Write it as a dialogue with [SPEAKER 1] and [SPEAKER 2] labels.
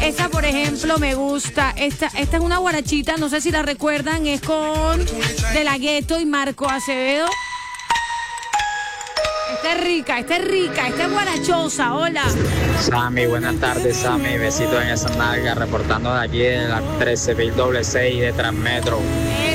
[SPEAKER 1] Esa, por ejemplo, me gusta. Esta es una guarachita, no sé si la recuerdan, es con De La Ghetto y Marco Acevedo. Esta es rica, esta es guarachosa, hola.
[SPEAKER 2] Sammy, buenas tardes, Sammy. Besitos en esa nalga, reportando de aquí de la 13.6 de Transmetro.